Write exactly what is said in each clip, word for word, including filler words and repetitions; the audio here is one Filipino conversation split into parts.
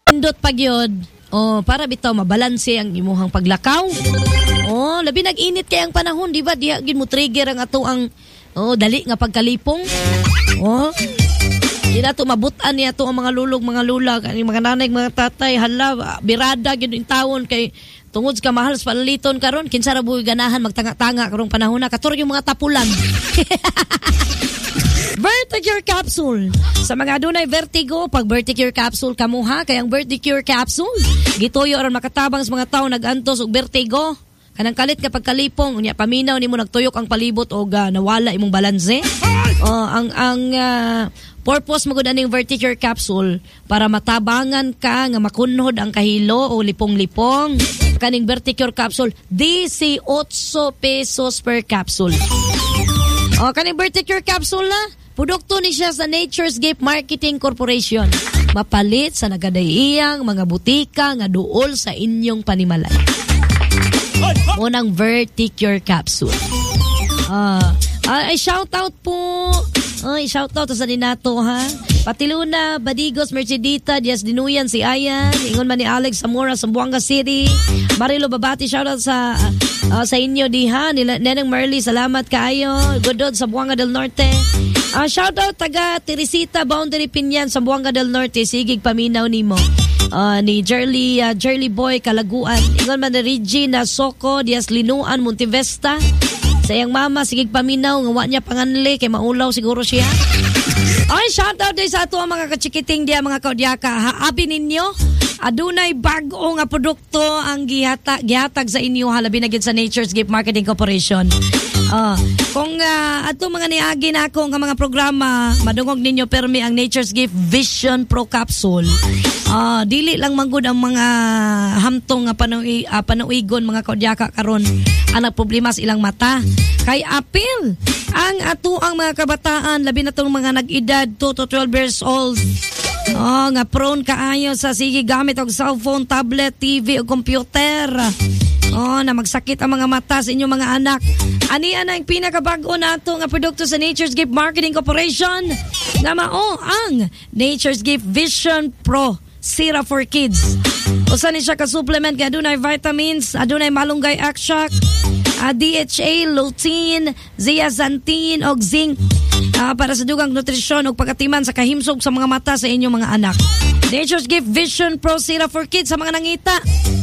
Indot pag yun, oh, para bitaw mabalanse ang imuhang paglakaw. Oh, labi nag-init kay ang panahon, di ba? Diha gid mo trigger ang ato ang oh, dali nga pagkalipong. Oh. Di na to mabutan niya to ang mga lulog, mga lula, ang mga nanay, mga tatay, hala, birada gid in tawon kay tungod ka mahal sa panliton karon kinsa ra buhi ganahan magtanga-tanga karong panahon na katur yung mga tapulan. Verticure capsule. Sa mga adunay vertigo, pag Verticure capsule kamuha, kay ang Verticure capsule gituyo aron makatabang sa mga tawo nagantos og vertigo. Kanang kalit kapag kalipong, unya paminaw nimo nagtuyok ang palibot o uh, nawala imong balanse. Uh, ang ang uh, purpose mo gud aning Verticure capsule para matabangan ka nga makunhod ang kahilo o lipong-lipong. Kaning Verticure capsule, eighteen pesos per capsule. O kaning Verticure capsule na, produkto ni siya sa Nature's Gift Marketing Corporation. Mapalit sa nagadayiyang mga butika nga duol sa inyong panimalay. Unang Verticure capsule. Ah, uh, ay shout out po. Ay shout out sa Ninato ha. Patiluna, Badigos, Mercedita, Diaz Dinuyan, si Ayan, ingon man ni Alex Zamora sa Buanga City. Marilo Babati, shout out sa uh, sa inyo diha. Nila Neneng Merly, salamat kaayo. Godod sa Buanga del Norte. Uh, shout out taga Teresita Boundary Pinyan sa Buanga del Norte. Sigig paminaw nimo. Uh, ni Jerly uh, Jerly Boy Kalaguan. Ingon man ni Regina Soko, Diaz Linuan, Montevesta. Sa iyang mama, sigig paminaw, nga wa niya panganli, kay maulaw siguro siya. Ay, shout out din sa ato ang mga kachikiting diya, mga kaudyaka. Haabi ninyo, adunay bago nga produkto ang gihata, gihatag sa inyo, halabi na gid sa Nature's Gift Marketing Corporation. Uh, kung uh, ato mga niagi na ako nga mga programa, madungog ninyo permi ang Nature's Gift Vision Pro Capsule. Uh, dili lang manggod ang mga hamtong nga panuwi, uh, panuigon mga kaudyaka karon ang nagproblema sa ilang mata. Kay apil ang ato ang mga kabataan, labi na tong mga nag-edad two to twelve years old. Oh, nga prone kaayo sa sige gamit og cellphone, tablet, T V o computer. Oh, na magsakit ang mga mata sa inyong mga anak. Ani ana ang pinakabago nato nga produkto sa Nature's Gift Marketing Corporation nga mao ang Nature's Gift Vision Pro Sira for Kids. Usa ni siya ka supplement nga adunay vitamins, adunay malunggay extract, uh, D H A, lutein, zeaxanthin og zinc uh, para sa dugang nutrisyon ug pagatiman sa kahimsog sa mga mata sa inyong mga anak. Nature's Gift Vision Pro Sira for Kids sa mga nangita.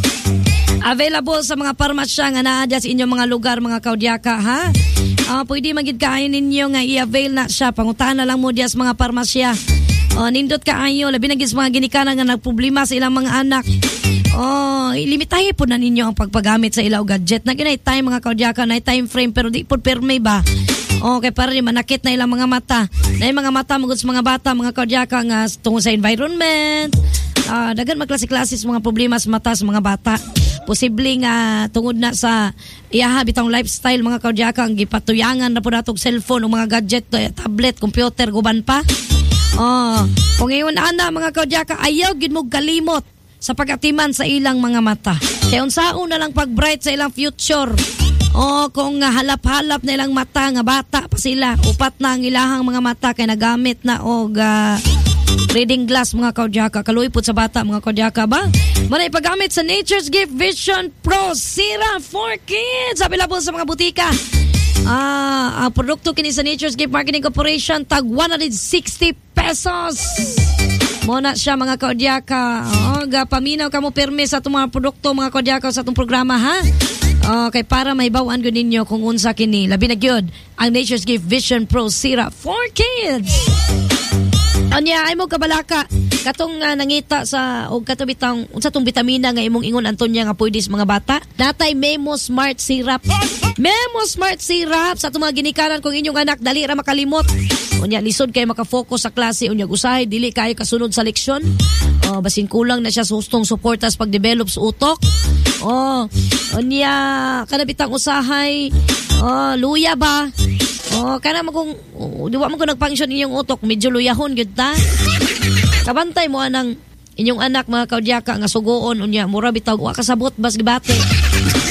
Available sa mga parmasya nga naa sa inyong mga lugar, mga kaudyaka, ha? Uh, pwede magid kaayo ninyo nga i-avail na siya. Pangutaan na lang mo diya sa mga parmasya. Uh, nindot kaayo, labi na gid sa mga ginikanan nga nagproblema sa ilang mga anak. Oh, ilimitahin po na ninyo ang pagpagamit sa ilaw gadget. Na ginay time mga kaudyaka, na time frame pero di po perme ba? Okay, para di manakit na ilang mga mata. Na yung mga mata magud sa mga bata, mga kaudyaka nga tungkol sa environment. Uh, dagan magklase-klase sa mga problema sa mata sa mga bata. Posible nga tungod na sa iyaha bitang lifestyle mga kaudyaka ang gipatuyangan na po natong cellphone o mga gadget, tablet, computer, guban pa. Oh, kung ngayon ana mga kaudyaka, ayaw gid mo kalimot sa pagatiman sa ilang mga mata. Kaya unsaon na lang pag-bright sa ilang future. Oh, kung uh, halap-halap na ilang mata nga bata pa sila, upat na ang ilahang mga mata kay nagamit na og uh, reading glass mga kaudyaka. Kaluipot sa bata mga kaudyaka ba? Manay paggamit sa Nature's Gift Vision Pro Sira for Kids. Available sa mga butika. Ah, ang produkto kini sa Nature's Gift Marketing Corporation tag one hundred sixty pesos. Muna siya mga kaudyaka. Oh, gapaminaw ka mo perme sa itong mga produkto mga kaudyaka sa itong programa ha. Okay, para may bawaan ko ninyo kung unsa kini. Labi na gyud ang Nature's Gift Vision Pro Sira for Kids. Anya ay mo kabalaka katong uh, nangita sa og katubitang unsa tong bitamina nga imong ingon Antonia nga pwede sa mga bata. Natay Memo Smart Syrup. Memo Smart Syrup sa itong mga ginikanan kung inyong anak dali ra makalimot. Unya lisod kay makafocus sa klase, unya usahay dili kayo kasunod sa leksyon. Oh, basin kulang na siya sa hustong suporta sa pagdevelop sa utok. Oh, unya kada bitang usahay, oh, luya ba? Oh, kana mo kung oh, di wa mo ko nagpangsyon inyong utok, medyo luyahon gyud ta. Kabantay mo anang inyong anak mga kaudyaka nga sugoon unya mura bitaw wa kasabot bas gibate.